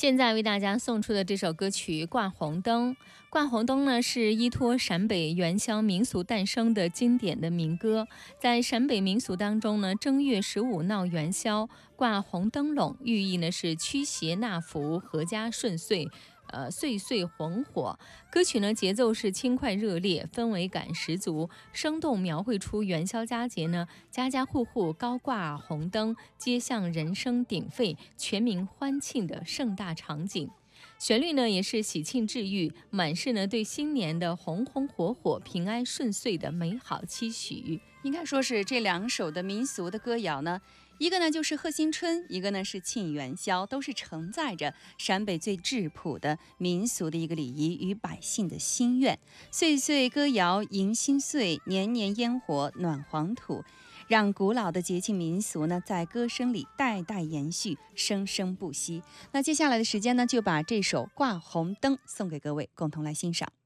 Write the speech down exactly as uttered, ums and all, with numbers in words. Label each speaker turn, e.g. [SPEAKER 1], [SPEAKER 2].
[SPEAKER 1] 现在为大家送出的这首歌曲《挂红灯》，《挂红灯》呢是依托陕北元宵民俗诞生的经典的民歌。在陕北民俗当中呢，正月十五闹元宵，挂红灯笼，寓意呢是驱邪纳福、阖家顺遂。呃，岁岁红火。歌曲呢节奏是轻快热烈，氛围感十足，生动描绘出元宵佳节呢家家户户高挂红灯，街巷人声鼎沸，全民欢庆的盛大场景。旋律呢也是喜庆治愈，满是呢对新年的红红火火、平安顺遂的美好期许。
[SPEAKER 2] 应该说是这两首的民俗的歌谣呢，一个呢就是贺新春，一个呢是庆元宵，都是承载着陕北最质朴的民俗的一个礼仪与百姓的心愿。岁岁歌谣迎新岁，年年烟火暖黄土，让古老的节庆民俗呢在歌声里代代延续，生生不息。那接下来的时间呢，就把这首《挂红灯》送给各位，共同来欣赏。